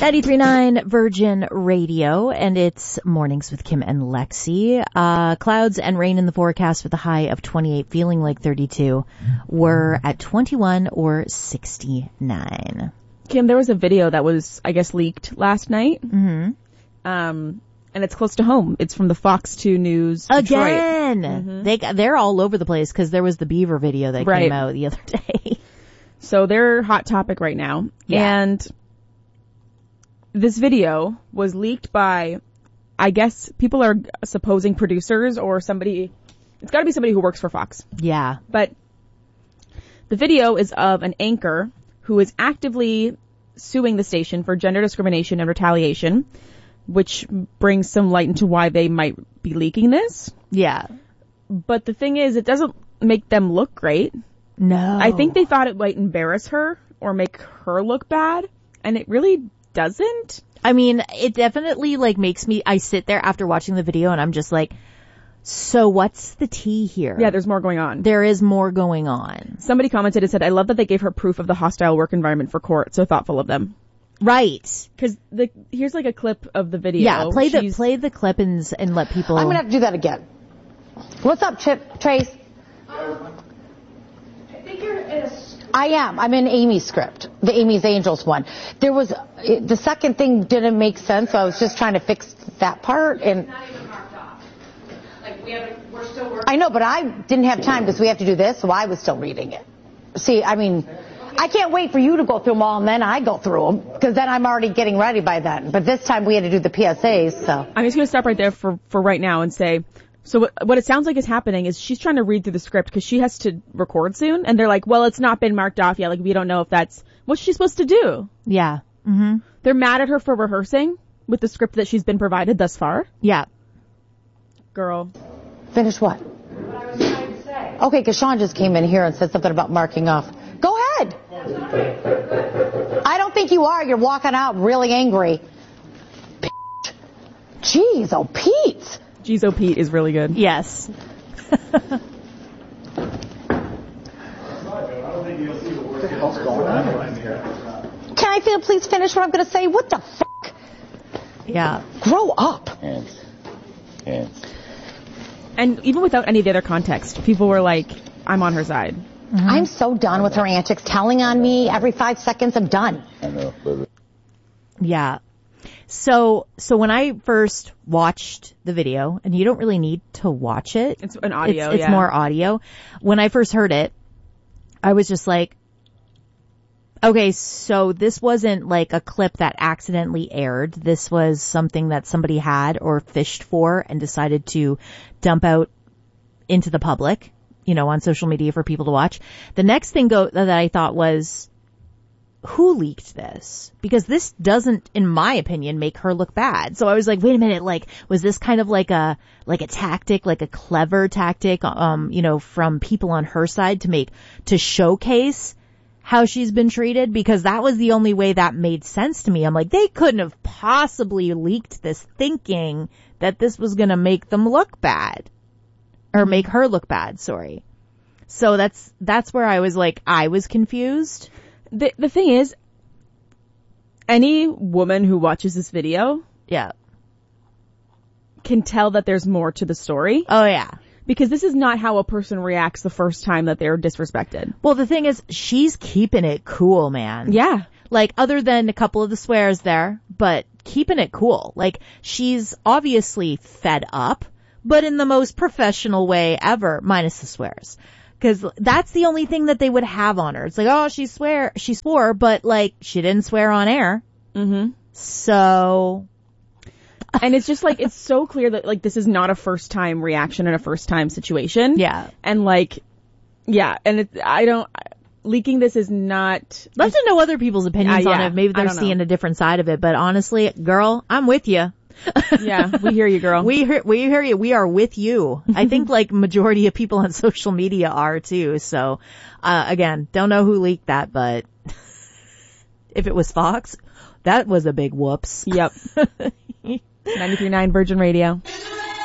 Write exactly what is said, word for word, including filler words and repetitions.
ninety-three point nine Virgin Radio, and it's Mornings with Kim and Lexi. Uh, clouds and rain in the forecast with a high of twenty-eight, feeling like thirty-two. We're at twenty-one or sixty-nine. Kim, there was a video that was, I guess, leaked last night. Mm-hmm. Um, and it's close to home. It's from the Fox two News Again! Mm-hmm. They, they're all over the place because there was the beaver video that right. came out the other day. So they're hot topic right now. Yeah. And this video was leaked by, I guess, people are supposing producers or somebody. It's got to be somebody who works for Fox. Yeah. But the video is of an anchor who is actively suing the station for gender discrimination and retaliation, which brings some light into why they might be leaking this. Yeah. But the thing is, it doesn't make them look great. No. I think they thought it might embarrass her or make her look bad, and it really doesn't. I mean, it definitely, like, makes me, I sit there after watching the video and I'm just like, so what's the tea here? Yeah, there's more going on. There is more going on. Somebody commented and said, I love that they gave her proof of the hostile work environment for court. So thoughtful of them. Right. Because the here's like a clip of the video. Yeah, play the She's, play the clip and, and let people. I'm going to have to do that again. What's up, Chip? Trace? Um, I think you're in a... I am. I'm in Amy's script, the Amy's Angels one. There was, it, the second thing didn't make sense, so I was just trying to fix that part. And It's not even marked off. Like, we haven't, we're still working. I know, but I didn't have time because we have to do this, so I was still reading it. See, I mean, I can't wait for you to go through them all and then I go through them, because then I'm already getting ready by then. But this time we had to do the P S As, so. I'm just going to stop right there for, for right now and say, so what, what it sounds like is happening is she's trying to read through the script because she has to record soon, and they're like, well, it's not been marked off yet. Like, we don't know if that's, what's she supposed to do? Yeah. Mm-hmm. They're mad at her for rehearsing with the script that she's been provided thus far. Yeah. Girl. Finish what? What I was trying to say. Okay, because Sean just came in here and said something about marking off. Go ahead. I don't think you are. You're walking out really angry. Jeez, oh, Pete. Jeez, oh, Pete is really good. Yes. Can I feel, please finish what I'm going to say? What the fuck? Yeah. Grow up. Hands. Hands. And even without any of the other context, people were like, I'm on her side. Mm-hmm. I'm so done with her antics, telling on me every five seconds. I'm done. I know, but Yeah. So, so when I first watched the video, and you don't really need to watch it. It's an audio, It's, it's yeah. more audio. When I first heard it, I was just like, okay, so this wasn't like a clip that accidentally aired. This was something that somebody had or fished for and decided to dump out into the public, you know, on social media for people to watch. The next thing go, that I thought was, who leaked this? Because this doesn't, in my opinion, make her look bad. So I was like, wait a minute, like, was this kind of like a, like a tactic, like a clever tactic, um, you know, from people on her side to make, to showcase how she's been treated? Because that was the only way that made sense to me. I'm like, they couldn't have possibly leaked this thinking that this was gonna make them look bad. Or make her look bad, sorry. So that's, that's where I was like, I was confused. The the thing is, any woman who watches this video Yeah. can tell that there's more to the story. Oh yeah. Because this is not how a person reacts the first time that they're disrespected. Well, the thing is, she's keeping it cool, man. Yeah. Like, other than a couple of the swears there, but keeping it cool. Like, she's obviously fed up, but in the most professional way ever, minus the swears. Because that's the only thing that they would have on her. It's like, oh, she swear, she swore, but like, she didn't swear on air. Mm-hmm. So. And it's just like, it's so clear that like, this is not a first time reaction and a first time situation. Yeah. And like, yeah, and it, I don't, leaking this is not. Love to know other people's opinions Uh, on yeah, it. Maybe I they're don't know. seeing a different side of it, but honestly, girl, I'm with you. Yeah, we hear you, girl. We hear, we hear you. We are with you. I think like majority of people on social media are too. So, uh, again, don't know who leaked that, but if it was Fox, that was a big whoops. Yep. ninety-three point nine Virgin Radio.